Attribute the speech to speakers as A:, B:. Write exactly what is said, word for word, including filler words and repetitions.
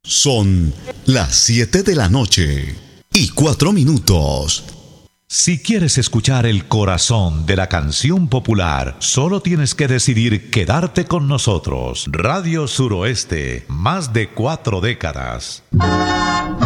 A: Son las siete de la noche y cuatro minutos.
B: Si quieres escuchar el corazón de la canción popular, solo tienes que decidir quedarte con nosotros. Radio Suroeste, más de cuatro décadas.